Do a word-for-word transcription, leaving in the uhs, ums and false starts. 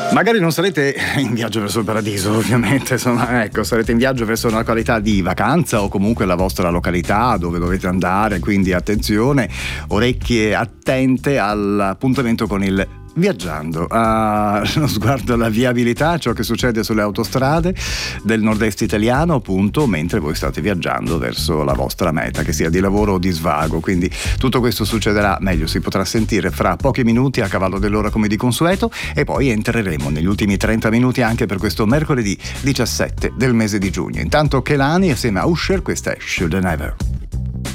Magari non sarete in viaggio verso il paradiso, ovviamente, insomma, ecco, sarete in viaggio verso una qualità di vacanza o comunque la vostra località dove dovete andare, quindi attenzione, orecchie attente all'appuntamento con il Viaggiando, a uno sguardo alla viabilità, ciò che succede sulle autostrade del nord-est italiano, appunto, mentre voi state viaggiando verso la vostra meta, che sia di lavoro o di svago. Quindi tutto questo succederà, meglio, si potrà sentire fra pochi minuti a cavallo dell'ora come di consueto, e poi entreremo negli ultimi trenta minuti anche per questo mercoledì diciassette del mese di giugno. Intanto Kehlani assieme a Usher, questa è Should I Never.